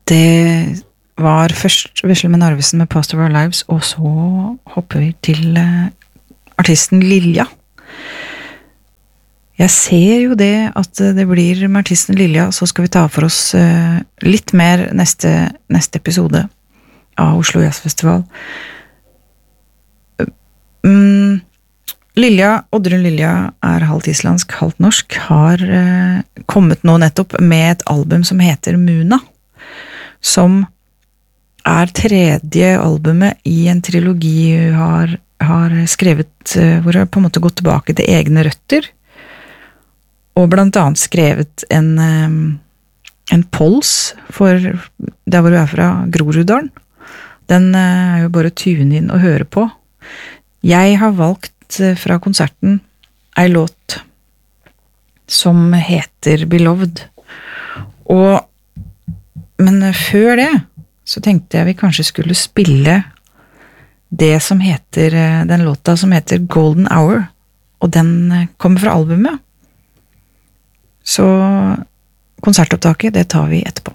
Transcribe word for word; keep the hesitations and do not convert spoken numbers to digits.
Det var først Vesle Narvesen med Past of Our Lives, og så hopper vi til uh, artisten Lilja. Jeg ser jo det at det blir med artisten Lilja, så skal vi ta for oss uh, litt mer neste, neste episode av Oslo Jazz Festival. Um, Lilja, Oddrun Lilja er halvt islandsk, halvt norsk, har uh, kommet nå nettopp med et album som heter Muna, som er tredje albumet i en trilogi hun har, har skrevet, uh, hvor hun på en måte gått tilbake til egne røtter, og blant annet skrevet en, um, en pols for der hvor hun er fra, Groruddalen. Den uh, er jo bare å tune inn og høre på. Jeg har valgt uh, fra konserten en låt som heter Beloved. Og, men uh, før det så tenkte jeg vi kanskje skulle spille det som heter, uh, den låta som heter Golden Hour, og den uh, kommer fra albumet. Så konsertopptaket, det tar vi etterpå.